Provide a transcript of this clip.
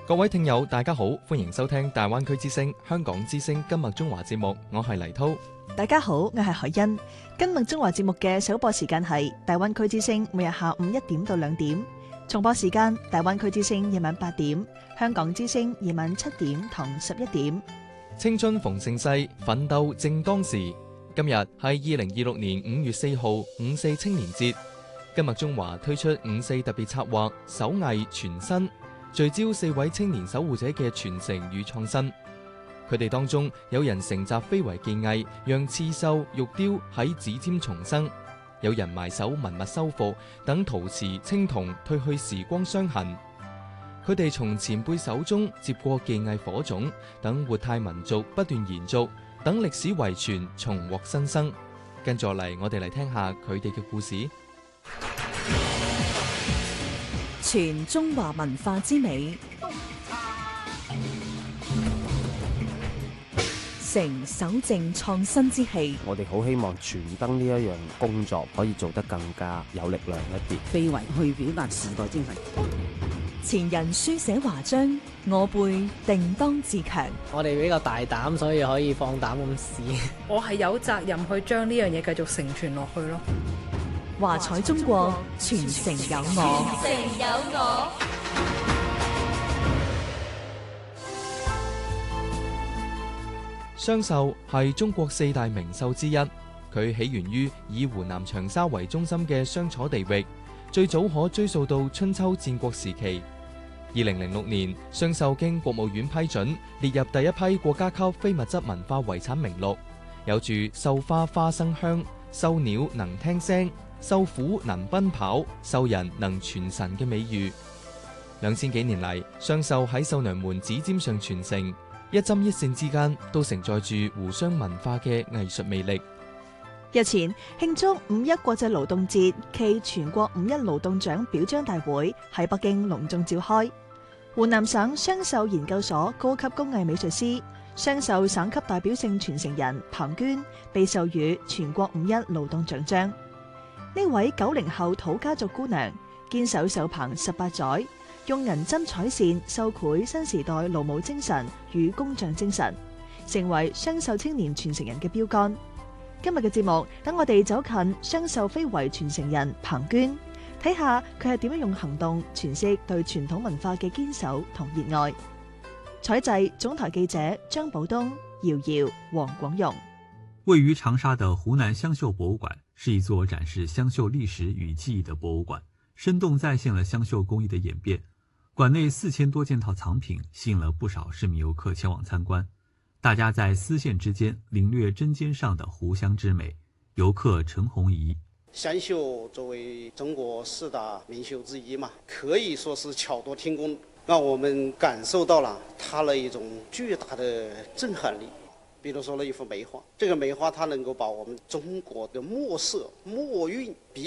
各位聽友，大家好，歡迎收聽大灣區之聲、香港之聲今日中華節目，我係黎濤。 大家好，我係海欣。今日中華節目嘅首播時間係大灣區之聲，每日下午1點到2點；重播時間大灣區之聲夜晚8點，香港之聲夜晚7點同11點。 青春逢盛世，奮鬥正當時。今日係2026年5月4號五四青年節。今日中華推出五四特別策劃，手藝全新，聚焦4位青年守護者嘅傳承與創新。佢哋當中有人承襲非遺技藝，讓刺繡玉雕喺指尖重生；有人埋手文物修復，等陶瓷青銅褪去時光傷痕。佢哋從前輩手中接過技藝火種，等活態民族不斷延續，等歷史遺傳重獲新生。跟住嚟，我哋嚟聽下佢哋嘅故事。 傳中華文化之美，成守正創新之氣。 我哋好希望傳燈呢一樣工作可以做得更加有力量一啲， 非遺去表達時代精神。 前人書寫華章，我輩定當自強。 我哋比較大膽，所以可以放膽咁試。 我係有責任去將呢樣嘢繼續承傳落去咯。 華彩中國，傳承有我。 傳承有我。 雙繡係中國4大名繡之一，佢起源於以湖南長沙為中心嘅雙楚地域，最早可追溯到春秋戰國時期。2006年，雙繡經國務院批准，列入第一批國家級非物質文化遺產名錄，有住繡花花生香、繡鳥能聽聲、繡虎能奔跑、繡人能傳神嘅美譽。2000幾年嚟，雙繡喺繡娘們指尖上傳承，一針一線之間都承載住湖湘文化嘅藝術魅力。 日前慶祝5·1國際勞動節暨全國5·1勞動獎表彰大會喺北京隆重召開。湖南省雙繡研究所高級工藝美術師、雙繡省級代表性傳承人彭娟被授予全國5·1勞動獎章。呢位90後土家族姑娘堅守繡棚18載，用銀針彩線繡繪新時代勞務精神與工匠精神，成為雙繡青年傳承人嘅標杆。今日嘅節目，等我哋走近雙繡非遺傳承人彭娟，睇下佢係點樣用行動詮釋對傳統文化嘅堅守同熱愛。採製總台記者張寶東、瑤瑤、黃廣榮。 位於長沙的湖南湘繡博物館是一座展示湘繡歷史與技藝的博物館，生動再現了湘繡工藝的演變。館內4000多件套藏品吸引了不少市民遊客前往參觀，大家在絲線之間領略針尖上的湖湘之美。遊客陳紅怡： 湘繡作為中國4大名繡之一嘛，可以說是巧奪天工，讓我們感受到了它的一種巨大的震撼力。比如說了一幅梅花，這個梅花它能夠把我們中國的墨色、墨韻